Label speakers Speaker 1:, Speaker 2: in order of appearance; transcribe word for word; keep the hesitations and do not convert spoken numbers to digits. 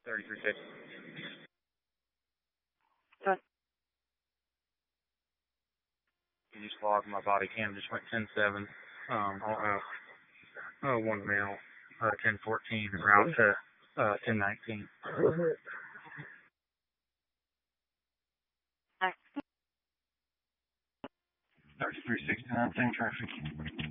Speaker 1: thirty-three fifty.
Speaker 2: Okay.
Speaker 1: You just logged my body cam, just went ten seven. Um, on, uh, uh, one mil, uh, ten fourteen, route to, uh, ten nineteen. thirty-three sixty-nine, same traffic.